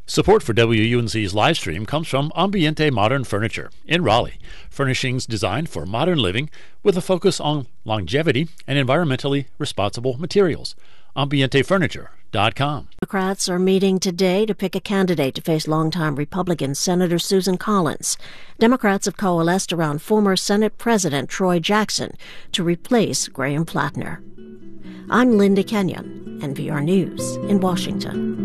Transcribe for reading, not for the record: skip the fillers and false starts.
Support for WUNC's live stream comes from Ambiente Modern Furniture in Raleigh, furnishings designed for modern living with a focus on longevity and environmentally responsible materials. AmbienteFurniture.com. Democrats are meeting today to pick a candidate to face longtime Republican Senator Susan Collins. Democrats have coalesced around former Senate President Troy Jackson to replace Graham Plattner. I'm Linda Kenyon, NPR News in Washington.